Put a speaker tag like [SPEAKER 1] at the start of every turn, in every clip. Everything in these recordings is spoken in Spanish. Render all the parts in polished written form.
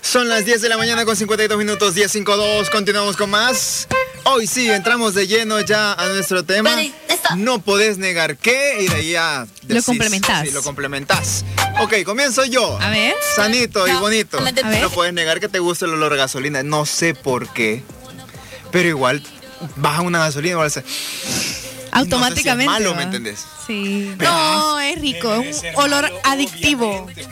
[SPEAKER 1] Son las 10 de la mañana con 52 minutos, 10:52. Continuamos con más. Hoy sí, entramos de lleno ya a nuestro tema. No podés negar que, y de ahí ya decís,
[SPEAKER 2] lo complementás.
[SPEAKER 1] Sí, lo complementás. Ok, comienzo yo.
[SPEAKER 2] A ver.
[SPEAKER 1] Sanito y bonito.
[SPEAKER 2] A ver.
[SPEAKER 1] No puedes negar que te gusta el olor a gasolina. No sé por qué. Pero igual, baja una gasolina y igual se...
[SPEAKER 2] Automáticamente.
[SPEAKER 1] No sé si es malo,
[SPEAKER 2] ¿va?
[SPEAKER 1] ¿me entendés?
[SPEAKER 2] Sí.
[SPEAKER 1] Pero-
[SPEAKER 2] No, es rico. Es un olor adictivo.
[SPEAKER 1] Sí,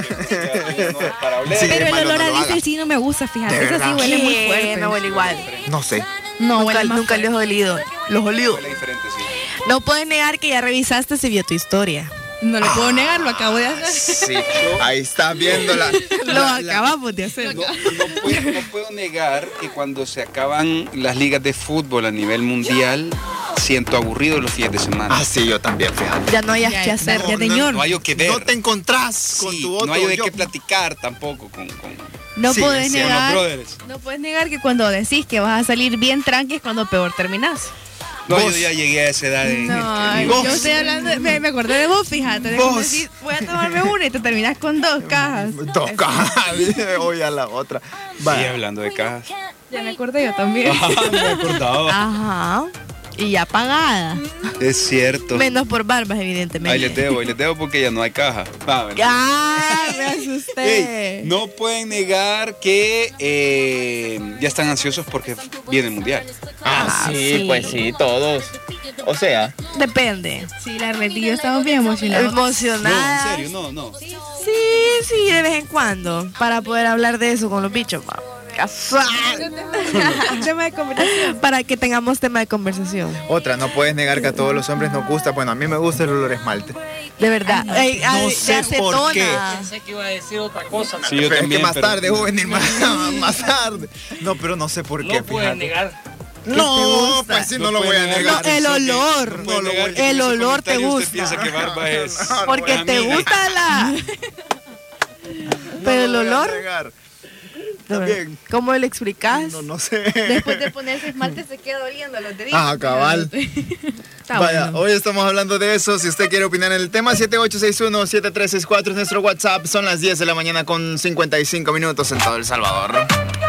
[SPEAKER 2] Pero
[SPEAKER 1] es
[SPEAKER 2] el
[SPEAKER 1] malo,
[SPEAKER 2] olor
[SPEAKER 1] no
[SPEAKER 2] a
[SPEAKER 1] lo
[SPEAKER 2] diésel
[SPEAKER 1] hagas.
[SPEAKER 2] sí no me gusta, fíjate.
[SPEAKER 1] ¿De
[SPEAKER 2] Eso sí
[SPEAKER 1] verdad?
[SPEAKER 2] huele muy fuerte.
[SPEAKER 3] No huele igual.
[SPEAKER 1] No sé.
[SPEAKER 2] No, huele más
[SPEAKER 3] Nunca
[SPEAKER 2] fuerte.
[SPEAKER 3] los he olido. Los olido.
[SPEAKER 4] Huele diferente, sí.
[SPEAKER 3] No puedes negar que ya revisaste si vio tu historia.
[SPEAKER 2] No lo puedo negar, lo acabo de hacer.
[SPEAKER 1] Sí, ahí estás viéndola.
[SPEAKER 2] Lo acabamos de hacer.
[SPEAKER 4] No puedo negar que cuando se acaban las ligas de fútbol a nivel mundial, siento aburrido los fines de semana.
[SPEAKER 1] Ah, sí, yo también, fíjate.
[SPEAKER 3] Ya no hayas
[SPEAKER 2] Ya,
[SPEAKER 3] que hacer.
[SPEAKER 2] ya, señor.
[SPEAKER 4] No hay o que ver.
[SPEAKER 1] No te encontrás con
[SPEAKER 4] Sí,
[SPEAKER 1] tu otro
[SPEAKER 4] no hay de
[SPEAKER 1] yo.
[SPEAKER 4] qué platicar tampoco con
[SPEAKER 2] No
[SPEAKER 1] Sí,
[SPEAKER 2] puedes
[SPEAKER 1] sí,
[SPEAKER 4] los
[SPEAKER 2] negar.
[SPEAKER 4] brothers.
[SPEAKER 2] No puedes negar que cuando decís que vas a salir bien tranqui es cuando peor terminás.
[SPEAKER 4] No,
[SPEAKER 1] Vos.
[SPEAKER 4] yo ya llegué a esa edad en
[SPEAKER 2] No,
[SPEAKER 4] que
[SPEAKER 1] vos.
[SPEAKER 2] yo estoy hablando, me acordé de vos, fíjate, de
[SPEAKER 1] Vos.
[SPEAKER 2] cómo decís, voy a tomarme una y te terminás con 2 cajas.
[SPEAKER 1] Toca. Voy a la otra.
[SPEAKER 4] Sí,
[SPEAKER 1] Vaya.
[SPEAKER 4] hablando de cajas.
[SPEAKER 2] Ya me acordé yo también.
[SPEAKER 4] Me acordaba.
[SPEAKER 3] Ajá. Y ya pagada.
[SPEAKER 4] Es cierto.
[SPEAKER 3] Menos por barbas, evidentemente.
[SPEAKER 4] Ahí les debo porque ya no hay caja. Ah,
[SPEAKER 3] Me asusté.
[SPEAKER 4] Ey, no pueden negar que ya están ansiosos porque viene el mundial.
[SPEAKER 3] sí, pues
[SPEAKER 1] sí, todos. O sea,
[SPEAKER 3] Depende.
[SPEAKER 2] Sí, la red y yo estamos bien emocionados.
[SPEAKER 4] No,
[SPEAKER 3] Emocionada.
[SPEAKER 4] en serio, no.
[SPEAKER 3] Sí, de vez en cuando. Para poder hablar de eso con los bichos, va. Casual.
[SPEAKER 2] Tema de conversación.
[SPEAKER 3] Para que tengamos tema de conversación.
[SPEAKER 1] otra, no puedes negar que a todos los hombres nos gusta. Bueno, a mí me gusta el olor a esmalte.
[SPEAKER 3] De verdad. Ey,
[SPEAKER 1] No
[SPEAKER 3] de
[SPEAKER 1] sé por
[SPEAKER 3] acetona.
[SPEAKER 1] qué.
[SPEAKER 5] Pensé que iba a decir otra cosa.
[SPEAKER 4] Sí, yo
[SPEAKER 1] Pero es
[SPEAKER 4] también.
[SPEAKER 1] que más
[SPEAKER 4] pero-
[SPEAKER 1] tarde, juvenil, más tarde. No, pero no sé por qué,
[SPEAKER 5] No puedes
[SPEAKER 1] fíjate.
[SPEAKER 5] negar.
[SPEAKER 1] No, pues sí, no lo voy a
[SPEAKER 4] puede
[SPEAKER 1] negar.
[SPEAKER 3] No, el olor.
[SPEAKER 1] No lo voy a
[SPEAKER 3] El olor te
[SPEAKER 4] Usted
[SPEAKER 3] gusta.
[SPEAKER 4] piensa que barba es.
[SPEAKER 3] Porque
[SPEAKER 4] para
[SPEAKER 3] te
[SPEAKER 4] mí.
[SPEAKER 3] gusta la. Pero el
[SPEAKER 1] No lo voy a
[SPEAKER 3] olor.
[SPEAKER 1] negar. También.
[SPEAKER 3] ¿Cómo le explicas?
[SPEAKER 1] No sé.
[SPEAKER 2] Después de ponerse esmalte se queda oliendo los deditos.
[SPEAKER 1] Ah, cabal.
[SPEAKER 2] Está
[SPEAKER 1] Vaya,
[SPEAKER 2] bueno.
[SPEAKER 1] hoy estamos hablando de eso. Si usted quiere opinar en el tema, 7861-7364 es nuestro WhatsApp. Son las 10 de la mañana con 55 minutos en todo El Salvador.